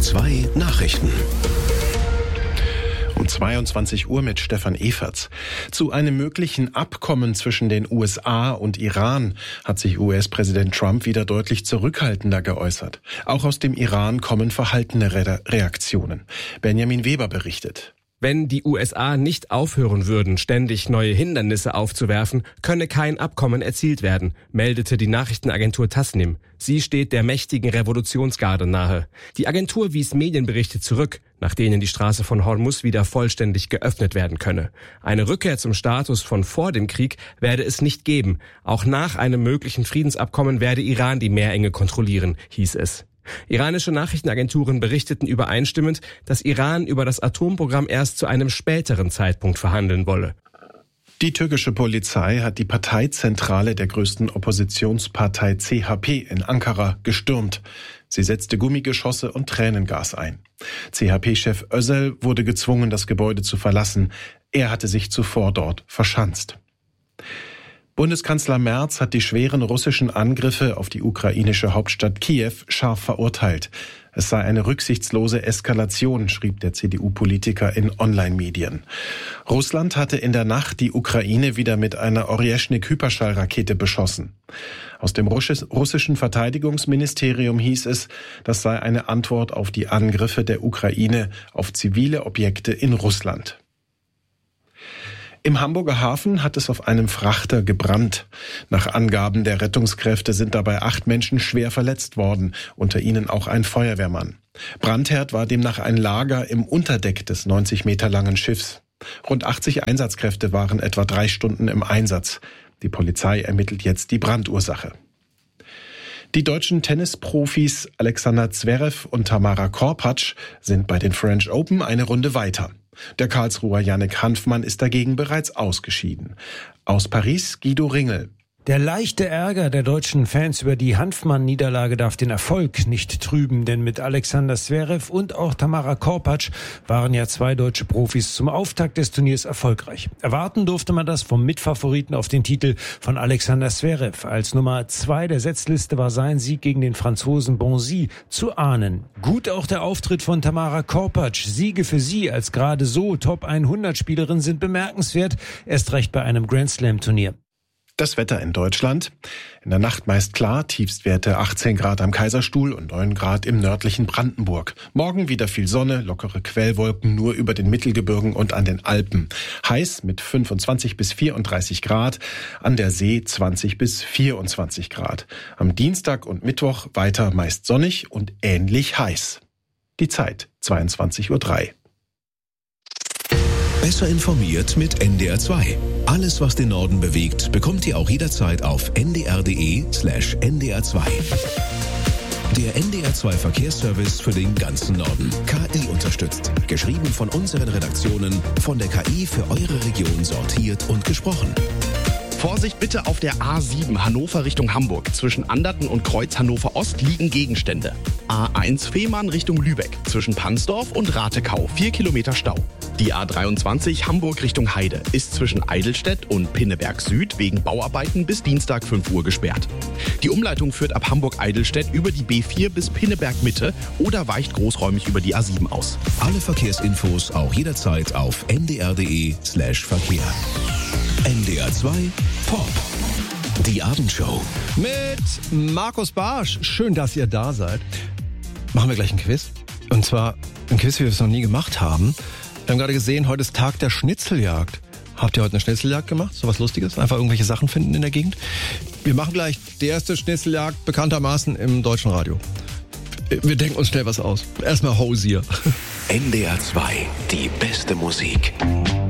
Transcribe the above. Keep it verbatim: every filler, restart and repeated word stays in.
R zwei Nachrichten. Um zweiundzwanzig Uhr mit Stefan Everts. Zu einem möglichen Abkommen zwischen den U S A und Iran hat sich U S-Präsident Trump wieder deutlich zurückhaltender geäußert. Auch aus dem Iran kommen verhaltene Re- Reaktionen. Benjamin Weber berichtet. Wenn die U S A nicht aufhören würden, ständig neue Hindernisse aufzuwerfen, könne kein Abkommen erzielt werden, meldete die Nachrichtenagentur Tasnim. Sie steht der mächtigen Revolutionsgarde nahe. Die Agentur wies Medienberichte zurück, nach denen die Straße von Hormuz wieder vollständig geöffnet werden könne. Eine Rückkehr zum Status von vor dem Krieg werde es nicht geben. Auch nach einem möglichen Friedensabkommen werde Iran die Meerenge kontrollieren, hieß es. Iranische Nachrichtenagenturen berichteten übereinstimmend, dass Iran über das Atomprogramm erst zu einem späteren Zeitpunkt verhandeln wolle. Die türkische Polizei hat die Parteizentrale der größten Oppositionspartei C H P in Ankara gestürmt. Sie setzte Gummigeschosse und Tränengas ein. C H P-Chef Özel wurde gezwungen, das Gebäude zu verlassen. Er hatte sich zuvor dort verschanzt. Bundeskanzler Merz hat die schweren russischen Angriffe auf die ukrainische Hauptstadt Kiew scharf verurteilt. Es sei eine rücksichtslose Eskalation, schrieb der C D U-Politiker in Online-Medien. Russland hatte in der Nacht die Ukraine wieder mit einer Orjeschnik-Hyperschallrakete beschossen. Aus dem russischen Verteidigungsministerium hieß es, das sei eine Antwort auf die Angriffe der Ukraine auf zivile Objekte in Russland. Im Hamburger Hafen hat es auf einem Frachter gebrannt. Nach Angaben der Rettungskräfte sind dabei acht Menschen schwer verletzt worden, unter ihnen auch ein Feuerwehrmann. Brandherd war demnach ein Lager im Unterdeck des neunzig Meter langen Schiffs. Rund achtzig Einsatzkräfte waren etwa drei Stunden im Einsatz. Die Polizei ermittelt jetzt die Brandursache. Die deutschen Tennisprofis Alexander Zverev und Tamara Korpatsch sind bei den French Open eine Runde weiter. Der Karlsruher Yannick Hanfmann ist dagegen bereits ausgeschieden. Aus Paris Guido Ringel. Der leichte Ärger der deutschen Fans über die Hanfmann-Niederlage darf den Erfolg nicht trüben, denn mit Alexander Zverev und auch Tamara Korpatsch waren ja zwei deutsche Profis zum Auftakt des Turniers erfolgreich. Erwarten durfte man das vom Mitfavoriten auf den Titel von Alexander Zverev. Als Nummer zwei der Setzliste war sein Sieg gegen den Franzosen Bonzi zu ahnen. Gut auch der Auftritt von Tamara Korpatsch. Siege für sie als gerade so Top hundert Spielerin sind bemerkenswert, erst recht bei einem Grand-Slam-Turnier. Das Wetter in Deutschland. In der Nacht meist klar, Tiefstwerte achtzehn Grad am Kaiserstuhl und neun Grad im nördlichen Brandenburg. Morgen wieder viel Sonne, lockere Quellwolken nur über den Mittelgebirgen und an den Alpen. Heiß mit fünfundzwanzig bis vierunddreißig Grad, an der See zwanzig bis vierundzwanzig Grad. Am Dienstag und Mittwoch weiter meist sonnig und ähnlich heiß. Die Zeit zweiundzwanzig Uhr drei. Besser informiert mit N D R zwei. Alles, was den Norden bewegt, bekommt ihr auch jederzeit auf n d r punkt d e slash n d r zwei. Der N D R zwei Verkehrsservice für den ganzen Norden. K I unterstützt. Geschrieben von unseren Redaktionen, von der K I für eure Region sortiert und gesprochen. Vorsicht bitte auf der A sieben Hannover Richtung Hamburg. Zwischen Anderten und Kreuz Hannover Ost liegen Gegenstände. A eins Fehmarn Richtung Lübeck. Zwischen Pansdorf und Ratekau. Vier Kilometer Stau. Die A dreiundzwanzig Hamburg Richtung Heide ist zwischen Eidelstedt und Pinneberg Süd wegen Bauarbeiten bis Dienstag fünf Uhr gesperrt. Die Umleitung führt ab Hamburg-Eidelstedt über die B vier bis Pinneberg Mitte oder weicht großräumig über die A sieben aus. Alle Verkehrsinfos auch jederzeit auf n d r punkt d e slash Verkehr. N D R zwei Pop. Die Abendshow. Mit Markus Barsch. Schön, dass ihr da seid. Machen wir gleich ein Quiz. Und zwar ein Quiz, wie wir es noch nie gemacht haben. Wir haben gerade gesehen, heute ist Tag der Schnitzeljagd. Habt ihr heute eine Schnitzeljagd gemacht? So was Lustiges? Einfach irgendwelche Sachen finden in der Gegend? Wir machen gleich die erste Schnitzeljagd bekanntermaßen im deutschen Radio. Wir denken uns schnell was aus. Erstmal Hosier. N D R zwei, die beste Musik.